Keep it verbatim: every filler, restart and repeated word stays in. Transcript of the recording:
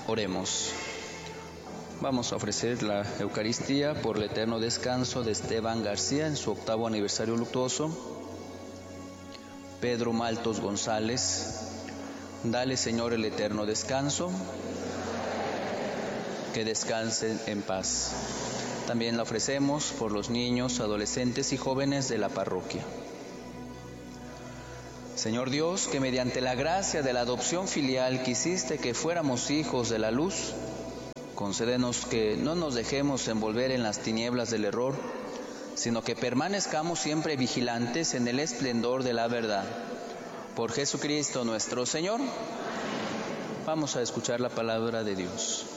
Oremos. Vamos a ofrecer la Eucaristía por el eterno descanso de Esteban García en su octavo aniversario luctuoso. Pedro Maltos González, dale, Señor, el eterno descanso, que descansen en paz. También la ofrecemos por los niños, adolescentes y jóvenes de la parroquia. Señor Dios, que mediante la gracia de la adopción filial quisiste que fuéramos hijos de la luz, concédenos que no nos dejemos envolver en las tinieblas del error, sino que permanezcamos siempre vigilantes en el esplendor de la verdad. Por Jesucristo nuestro Señor. Vamos a escuchar la palabra de Dios.